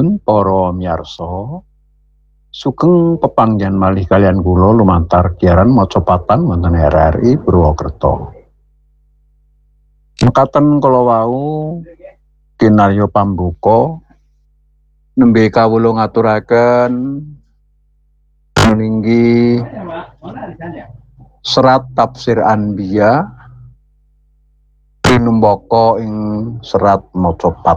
nuwun para miyarsa, sugeng pepanggihan malih kalian kula lumantar giaran macapatan wonten RRI Purwokerto. Mekaten kala wau kinarya pambuka nembe kawula ngaturaken meninggi serat tafsir Anbiya tinumbaka ing serat macapat.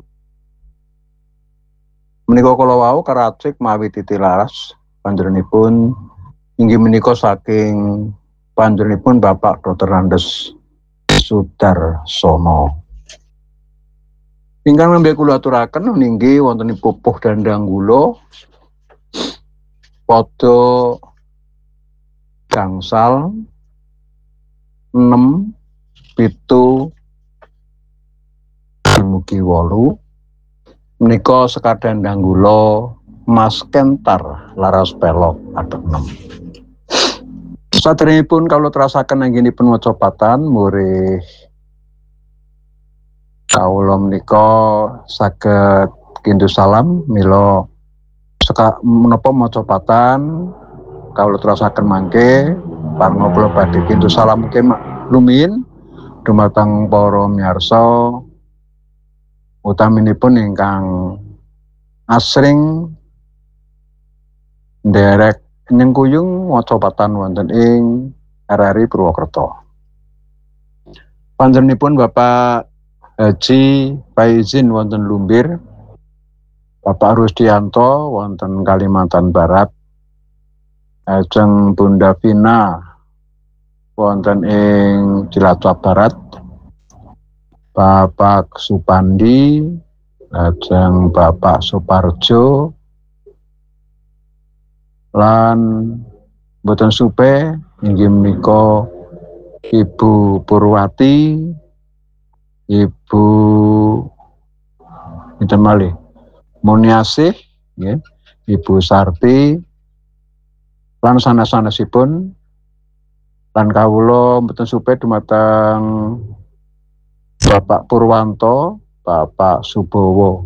Menika kala wau karacik mawi titilaras panjenenganipun inggih menika saking panjenenganipun Bapak Dr. Andes Sudarsono. Ingkang nembe kula aturaken inggih wonten pupuh dandang kula padha gangsal 6 7 dumugi 8 menika sekadandang kula Mas Kentar laras pelok atek 6. Saderengipun kawula terasaken anggenipun macapatan murih kawula menika saged kindu salam mila menapa macapatan kawula terasaken mangke parma kula badhe kindu salam mugi lumin dumateng para miyarsa utaminipun ingkang asring nderek nyengkuyung macapatan wonten ing RRI Purwokerto. Panjenenganipun Bapak Haji Faizin wonten Lumbir, Bapak Rusdianto wonten Kalimantan Barat, ajeng Bunda Vina wonten ing Cilacap Barat, Bapak Supandi, ajeng Bapak Suparjo, lan boten supe inggih menika Ibu Purwati, Ibu Malih Muniasih, nggih, Ibu Sarti, lan sanes-sanesipun lan kawula boten supe dumateng Bapak Purwanto, Bapak Subowo.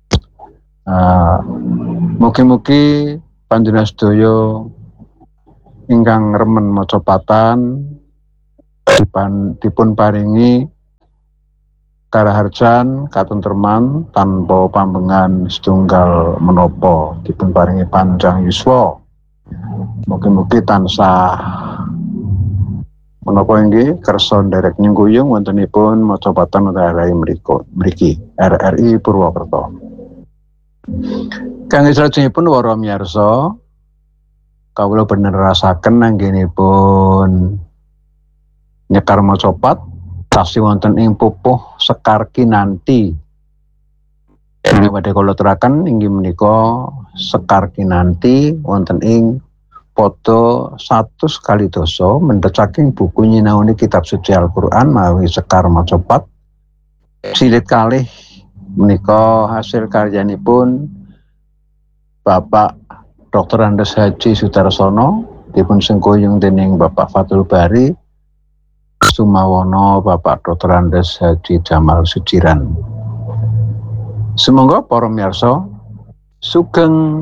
Mugi-mugi panjenengan sedaya ingkang remen macapatan dipun paringi karaharjan katentreman tanpa pambengan setunggal menapa, dipun paringi panjang yuswa. Mugi-mugi tansah menapa inggih kersa nderek nyengkuyung wontenipun macapatan RRI mriki RRI Purwokerto. Kangge salajengipun para miyarsa, kawula bener rasaken anggenipun nyekar macapat tasih wonten ing pupuh Sekar Kinanti. Ing badhe kula aturaken inggih menika Sekar Kinanti wonten ing pada 100 kali doso mendhet saking buku nyinaoni kitab suci Al-Qur'an mawi Sekar Macapat jilid kalih menika hasil karyanipun Bapak Dr. Andes Haji Sudarsono dipun sengkuyung dening Bapak Fathul Bari sumawana Bapak Dr. Andes Haji Jamal Sujiran. Semoga para miyarsa sugeng